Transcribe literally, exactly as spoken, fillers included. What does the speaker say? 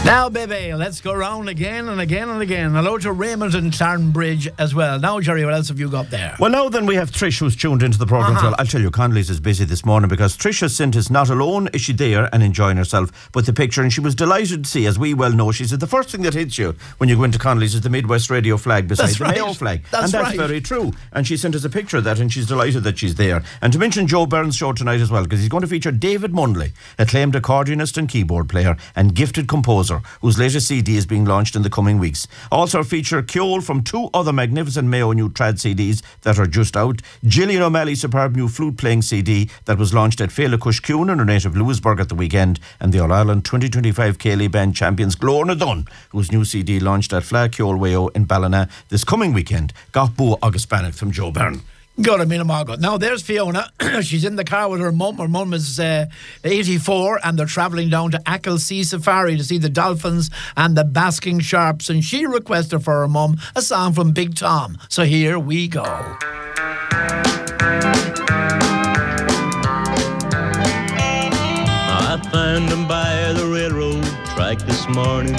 Now, baby, let's go round again and again and again. Hello to Raymond and Tarnbridge as well. Now, Jerry, what else have you got there? Well, now then we have Trish, who's tuned into the programme Uh-huh. as well. I'll tell you, Connolly's is busy this morning because Trish has sent us, not alone is she there and enjoying herself, but the picture, and she was delighted to see, as we well know, she said the first thing that hits you when you go into Connolly's is the Midwest Radio flag beside That's the right. Mayo flag. That's and that's right. very true. And she sent us a picture of that, and she's delighted that she's there. And to mention Joe Byrne's show tonight as well, because he's going to feature David Mundley, acclaimed accordionist and keyboard player and gifted composer, whose latest C D is being launched in the coming weeks. Also feature Kjol from two other magnificent Mayo new trad C Ds that are just out. Gillian O'Malley's superb new flute-playing C D that was launched at Féile Cushcune in her native Lewisburg at the weekend, and the All-Ireland twenty twenty-five Céilí Band champions Glór Dunn, whose new C D launched at Fla Kjol Wayo in Ballina this coming weekend. Gach Bu August Bannock from Joe Byrne. Good, I mean, Margot. Now, there's Fiona. She's in the car with her mum. Her mum is uh, eighty-four, and they're travelling down to Achill Sea Safari to see the dolphins and the basking sharps. And she requested for her mum a song from Big Tom. So here we go. I found him by the railroad track this morning.